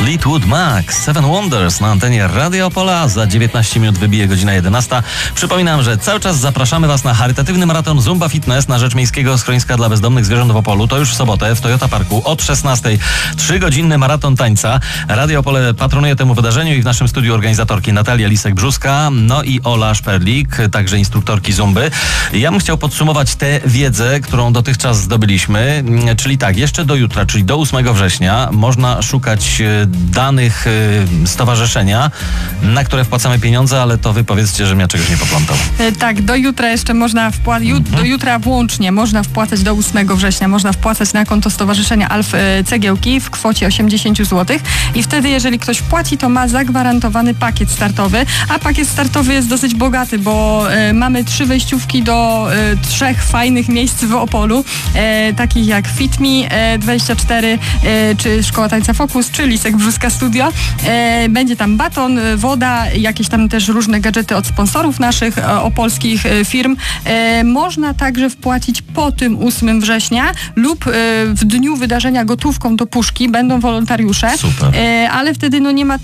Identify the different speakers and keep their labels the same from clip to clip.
Speaker 1: Fleetwood Mac, Seven Wonders na antenie Radio Opola. Za 19 minut wybije godzina 11. Przypominam, że cały czas zapraszamy Was na charytatywny maraton Zumba Fitness na rzecz Miejskiego Schroniska dla Bezdomnych Zwierząt w Opolu. To już w sobotę w Toyota Parku od 16:00. 3-godzinny maraton tańca. Radio Opole patronuje temu wydarzeniu i w naszym studiu organizatorki Natalia Lisek-Brzuska, no i Ola Szperlik, także instruktorki Zumby. Ja bym chciał podsumować tę wiedzę, którą dotychczas zdobyliśmy, czyli tak, jeszcze do jutra, czyli do 8 września można szukać danych stowarzyszenia, na które wpłacamy pieniądze, ale to wy powiedzcie, żebym ja czegoś nie poplątał.
Speaker 2: Tak, do jutra jeszcze można do jutra włącznie można wpłacać do 8 września, można wpłacać na konto Stowarzyszenia Alf Cegiełki w kwocie 80 zł i wtedy, jeżeli ktoś wpłaci, to ma zagwarantowany pakiet startowy, a pakiet startowy jest dosyć bogaty, bo mamy 3 wejściówki do 3 fajnych miejsc w Opolu, takich jak Fit Me 24, czy Szkoła Tańca Focus, czy Lisek-Brzuska Studio. Będzie tam baton, woda, jakieś tam też różne gadżety od sponsorów naszych opolskich firm. Można także wpłacić po tym 8 września lub w dniu wydarzenia gotówką do puszki. Będą wolontariusze.
Speaker 1: Super.
Speaker 2: Ale wtedy nie ma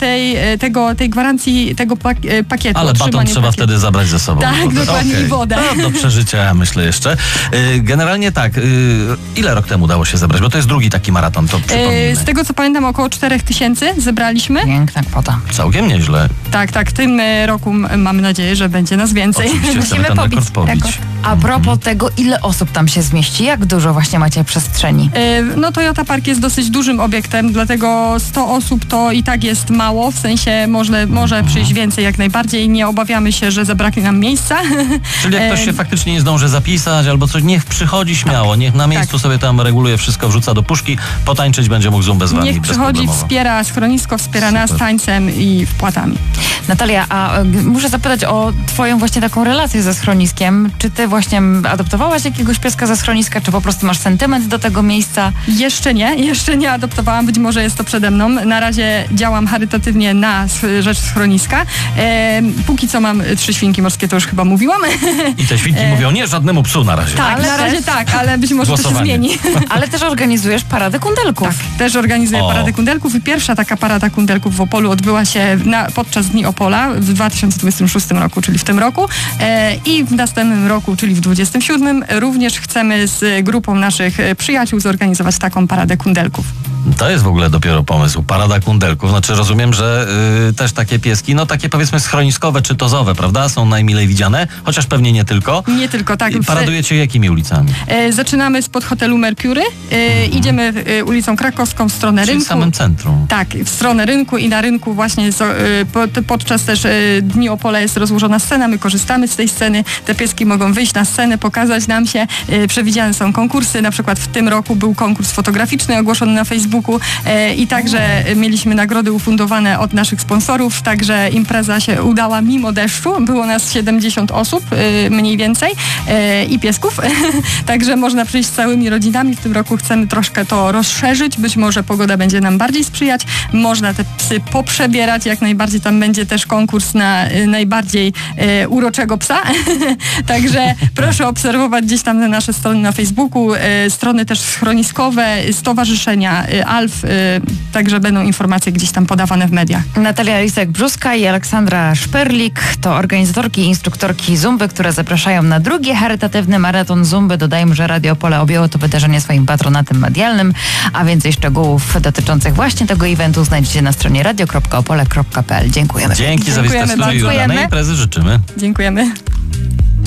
Speaker 2: tej gwarancji, tego pakietu.
Speaker 1: Ale baton trzeba wtedy zabrać ze sobą.
Speaker 2: Tak, dokładnie, i wodę.
Speaker 1: Do przeżycia, ja myślę jeszcze. Generalnie tak, ile rok temu udało się zebrać? Bo to jest drugi taki maraton, to przypomnijmy.
Speaker 2: Z tego co pamiętam, około 4000 zebraliśmy.
Speaker 3: Piękna kwota.
Speaker 1: Całkiem nieźle.
Speaker 2: Tak, w tym roku mamy nadzieję, że będzie nas więcej.
Speaker 1: Oczywiście chcemy ten rekord pobić.
Speaker 3: A propos tego, ile osób tam się zmieści? Jak dużo właśnie macie przestrzeni?
Speaker 2: No Toyota Park jest dosyć dużym obiektem, dlatego 100 osób to i tak jest mało, w sensie może przyjść więcej jak najbardziej. Nie obawiamy się, że zabraknie nam miejsca.
Speaker 1: Czyli jak ktoś się faktycznie nie zdąży zapisać albo coś, niech przychodzi śmiało, niech na miejscu sobie tam reguluje wszystko, wrzuca do puszki, potańczyć będzie mógł zumbę z wami.
Speaker 2: Niech przychodzi, wspiera schronisko, wspiera nas tańcem i wpłatami.
Speaker 3: Natalia, a muszę zapytać o twoją właśnie taką relację ze schroniskiem. Czy ty właśnie adoptowałaś jakiegoś pieska ze schroniska, czy po prostu masz sentyment do tego miejsca?
Speaker 2: Jeszcze nie adoptowałam, być może jest to przede mną. Na razie działam charytatywnie na rzecz schroniska. Póki co mam 3 świnki morskie, to już chyba mówiłam.
Speaker 1: I te świnki mówią nie żadnemu psu na razie.
Speaker 2: Tak, na razie tak, ale być może to się zmieni.
Speaker 3: Ale też organizujesz paradę kundelków.
Speaker 2: Tak, też organizuję paradę kundelków i pierwsza taka parada kundelków w Opolu odbyła się podczas Dni Opola w 2026 roku, czyli w tym roku. I w następnym roku, czyli w 2027, również chcemy z grupą naszych przyjaciół zorganizować taką paradę kundelków.
Speaker 1: To jest w ogóle dopiero pomysł. Parada kundelków. Znaczy rozumiem, że też takie pieski, no takie powiedzmy schroniskowe czy tozowe, prawda? Są najmilej widziane, chociaż pewnie nie tylko.
Speaker 2: Nie tylko, tak.
Speaker 1: Paradujecie jakimi ulicami?
Speaker 2: Zaczynamy spod hotelu Mercury, idziemy ulicą Krakowską w stronę rynku.
Speaker 1: W samym centrum.
Speaker 2: Tak, w stronę rynku i na rynku właśnie podczas też Dni Opola jest rozłożona scena, my korzystamy z tej sceny, te pieski mogą wyjść na scenę, pokazać nam się, przewidziane są konkursy, na przykład w tym roku był konkurs fotograficzny ogłoszony na Facebooku i także mieliśmy nagrody ufundowane od naszych sponsorów, także impreza się udała mimo deszczu, było nas 70 osób mniej więcej i piesków, także można przyjść z całymi rodzinami, w tym roku chcemy troszkę to rozszerzyć, być może pogoda będzie nam bardziej sprzyjać, można te psy poprzebierać, jak najbardziej tam będzie też konkurs na najbardziej uroczego psa, także proszę obserwować gdzieś tam nasze strony na Facebooku, strony też schroniskowe, stowarzyszenia Alf, także będą informacje gdzieś tam podawane w mediach.
Speaker 3: Natalia Lisek-Brzuska i Aleksandra Szperlik to organizatorki i instruktorki Zumby, które zapraszają na drugi charytatywny maraton Zumby. Dodajmy, że Radio Opole objęło to wydarzenie swoim patronatem medialnym, a więcej szczegółów dotyczących właśnie tego eventu znajdziecie na stronie radio.opole.pl. Dziękujemy.
Speaker 1: Dzięki za wizytę w studiu. Danej imprezy życzymy.
Speaker 2: Dziękujemy.